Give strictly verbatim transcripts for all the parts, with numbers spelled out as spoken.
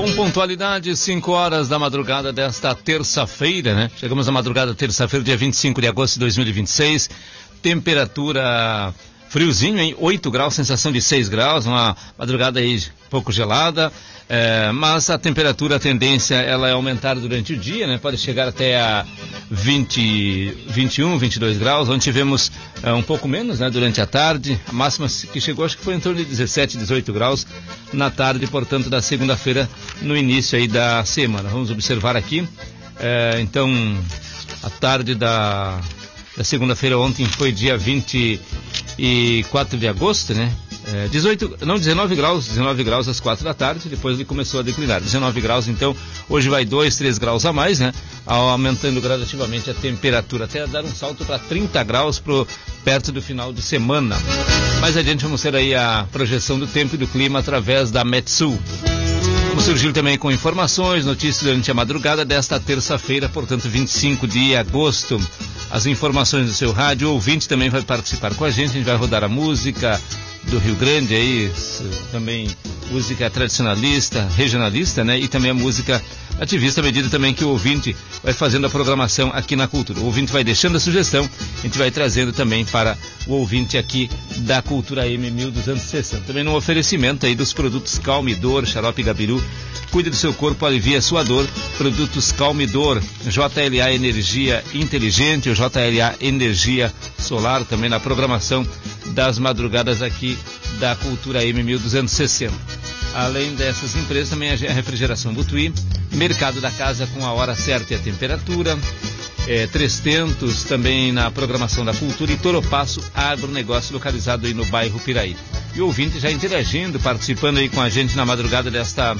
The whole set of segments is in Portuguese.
Com pontualidade, cinco horas da madrugada desta terça-feira, né? Chegamos à madrugada terça-feira, dia vinte e cinco de agosto de dois mil e vinte e seis. Temperatura friozinho, hein? oito graus, sensação de seis graus, uma madrugada aí um pouco gelada. É, mas a temperatura, a tendência, ela é aumentar durante o dia, né? Pode chegar até a vinte, vinte e um, vinte e dois graus. Ontem tivemos é, um pouco menos, né? Durante a tarde. A máxima que chegou, acho que foi em torno de dezessete, dezoito graus na tarde, portanto, da segunda-feira, no início aí da semana. Vamos observar aqui. É, então, a tarde da, da segunda-feira ontem foi dia vinte e quatro de agosto, né? É, dezoito, não, dezenove graus, dezenove graus às quatro da tarde, depois ele começou a declinar. dezenove graus, então, hoje vai dois, três graus a mais, né? Aumentando gradativamente a temperatura, até dar um salto para trinta graus pro, perto do final de semana. Mais adiante vamos ter aí a projeção do tempo e do clima através da Metsul. Vamos surgir também com informações, notícias durante a madrugada desta terça-feira, portanto, vinte e cinco de agosto. As informações do seu rádio, o ouvinte também vai participar com a gente, a gente vai rodar a música do Rio Grande aí, também música tradicionalista, regionalista, né? E também a música ativista, à medida também que o ouvinte vai fazendo a programação aqui na Cultura. O ouvinte vai deixando a sugestão, a gente vai trazendo também para o ouvinte aqui da Cultura M mil duzentos e sessenta. Também no oferecimento aí dos produtos Calme Dor, Xarope Gabiru, cuide do seu corpo, alivia a sua dor, produtos Calme Dor, J L A Energia Inteligente, o J L A Energia Solar, também na programação das madrugadas aqui da Cultura M mil duzentos e sessenta. Além dessas empresas, também a refrigeração Butuí, Mercado da Casa com a hora certa e a temperatura, é, Três Tentos também na programação da Cultura e Toropasso Agronegócio localizado aí no bairro Piraí. E o ouvinte já interagindo, participando aí com a gente na madrugada desta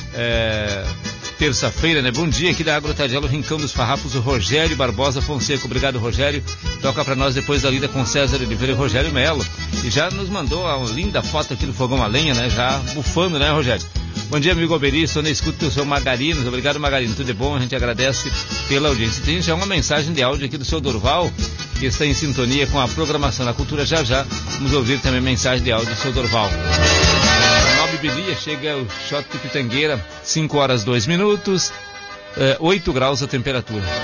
é, terça-feira, né? Bom dia, aqui da Agrotadielo, Rincão dos Farrapos, o Rogério Barbosa Fonseca. Obrigado, Rogério. Toca pra nós depois da lida com César Oliveira e Rogério Melo. E já nos mandou uma linda foto aqui do fogão a lenha, né? Já bufando, né, Rogério? Bom dia, amigo Alberista, onde escuta o seu Magarinos. Obrigado, Magarino. Tudo é bom? A gente agradece pela audiência. Tem já uma mensagem de áudio aqui do seu Dorval, que está em sintonia com a programação da Cultura. Já já vamos ouvir também mensagem de áudio do seu Dorval. Bibilia, chega o Shot de Pitangueira, cinco horas, dois minutos, oito graus a temperatura.